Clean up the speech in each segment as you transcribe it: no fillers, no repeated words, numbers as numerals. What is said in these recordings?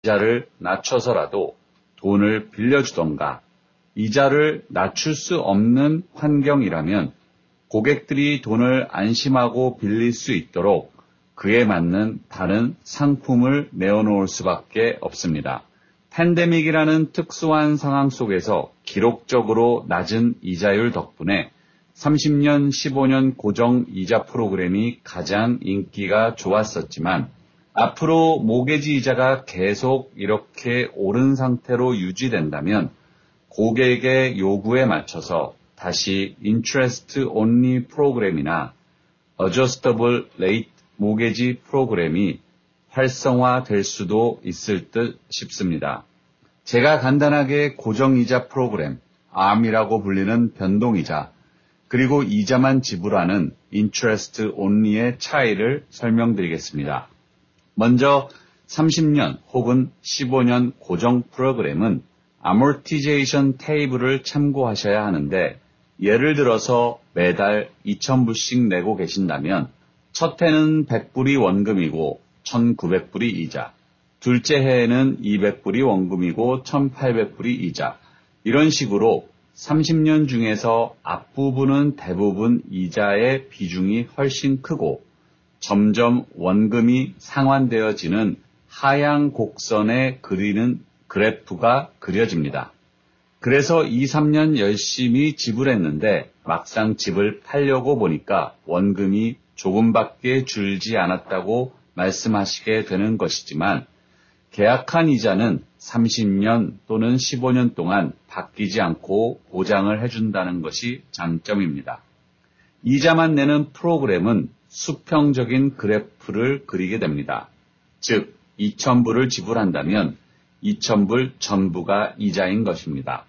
이자를 낮춰서라도 돈을 빌려주던가 이자를 낮출 수 없는 환경이라면 고객들이 돈을 안심하고 빌릴 수 있도록 그에 맞는 다른 상품을 내어놓을 수밖에 없습니다. 팬데믹이라는 특수한 상황 속에서 기록적으로 낮은 이자율 덕분에 30년, 15년 고정 이자 프로그램이 가장 인기가 좋았었지만 앞으로 모게지 이자가 계속 이렇게 오른 상태로 유지된다면 고객의 요구에 맞춰서 다시 interest only 프로그램이나 adjustable rate 모게지 프로그램이 활성화될 수도 있을 듯 싶습니다. 제가 간단하게 고정이자 프로그램, ARM이라고 불리는 변동이자, 그리고 이자만 지불하는 interest only의 차이를 설명드리겠습니다. 먼저 30년 혹은 15년 고정 프로그램은 amortization 테이블을 참고하셔야 하는데 예를 들어서 매달 2,000불씩 내고 계신다면 첫 해는 100불이 원금이고 1,900불이 이자, 둘째 해에는 200불이 원금이고 1,800불이 이자, 이런 식으로 30년 중에서 앞부분은 대부분 이자의 비중이 훨씬 크고 점점 원금이 상환되어지는 하향 곡선에 그리는 그래프가 그려집니다. 그래서 2, 3년 열심히 지불했는데 막상 집을 팔려고 보니까 원금이 조금밖에 줄지 않았다고 말씀하시게 되는 것이지만 계약한 이자는 30년 또는 15년 동안 바뀌지 않고 보장을 해준다는 것이 장점입니다. 이자만 내는 프로그램은 수평적인 그래프를 그리게 됩니다. 즉 2,000불을 지불한다면 2,000불 전부가 이자인 것입니다.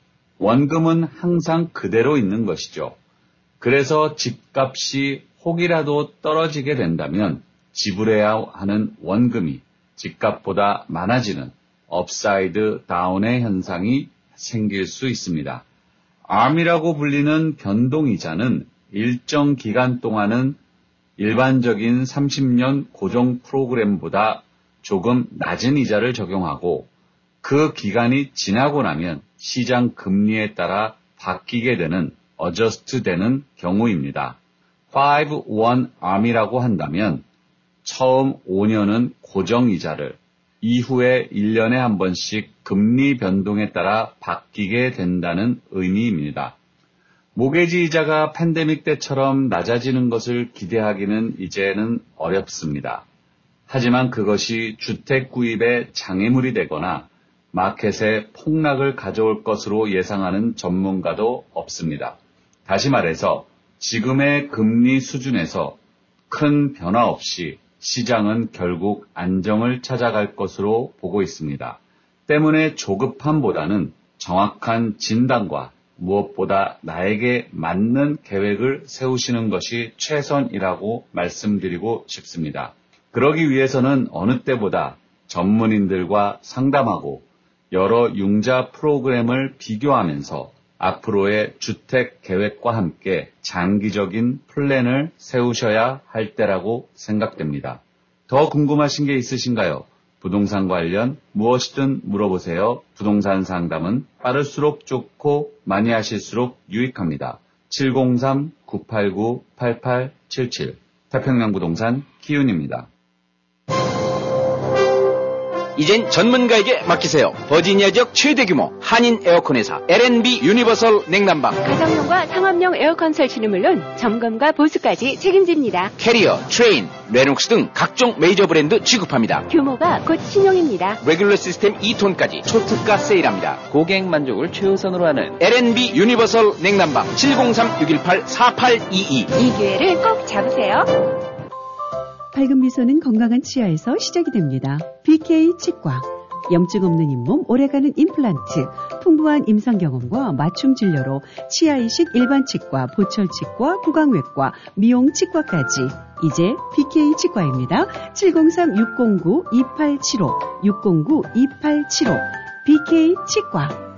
원금은 항상 그대로 있는 것이죠. 그래서 집값이 혹이라도 떨어지게 된다면 지불해야 하는 원금이 집값보다 많아지는 업사이드 다운의 현상이 생길 수 있습니다. ARM이라고 불리는 변동이자는 일정 기간 동안은 일반적인 30년 고정 프로그램보다 조금 낮은 이자를 적용하고 그 기간이 지나고 나면 시장 금리에 따라 바뀌게 되는 어저스트 되는 경우입니다. 5-1 ARM이라고 한다면 처음 5년은 고정 이자를 이후에 1년에 한 번씩 금리 변동에 따라 바뀌게 된다는 의미입니다. 모게지 이자가 팬데믹 때처럼 낮아지는 것을 기대하기는 이제는 어렵습니다. 하지만 그것이 주택 구입에 장애물이 되거나 마켓에 폭락을 가져올 것으로 예상하는 전문가도 없습니다. 다시 말해서 지금의 금리 수준에서 큰 변화 없이 시장은 결국 안정을 찾아갈 것으로 보고 있습니다. 때문에 조급함보다는 정확한 진단과 무엇보다 나에게 맞는 계획을 세우시는 것이 최선이라고 말씀드리고 싶습니다. 그러기 위해서는 어느 때보다 전문인들과 상담하고 여러 융자 프로그램을 비교하면서 앞으로의 주택 계획과 함께 장기적인 플랜을 세우셔야 할 때라고 생각됩니다. 더 궁금하신 게 있으신가요? 부동산 관련 무엇이든 물어보세요. 부동산 상담은 빠를수록 좋고 많이 하실수록 유익합니다. 703-989-8877 태평양 부동산 키윤입니다. 이젠 전문가에게 맡기세요. 버지니아 지역 최대 규모 한인 에어컨 회사 L&B 유니버설 냉난방. 가정용과 상업용 에어컨 설치는 물론 점검과 보수까지 책임집니다. 캐리어, 트레인, 레녹스 등 각종 메이저 브랜드 취급합니다. 규모가 곧 신용입니다. 레귤러 시스템 2톤까지 초특가 세일합니다. 고객 만족을 최우선으로 하는 L&B 유니버설 냉난방 703-618-4822. 이 기회를 꼭 잡으세요. 밝은 미소는 건강한 치아에서 시작이 됩니다. BK 치과. 염증 없는 잇몸, 오래가는 임플란트, 풍부한 임상 경험과 맞춤 진료로 치아 이식 일반 치과, 보철 치과, 구강외과, 미용 치과까지. 이제 BK 치과입니다. 703-609-2875, 609-2875. BK 치과.